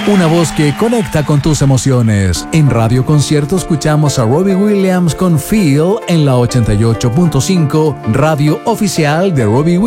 Una voz que conecta con tus emociones. En Radio Concierto escuchamos a Robbie Williams con Feel en la 88.5, radio oficial de Robbie Williams.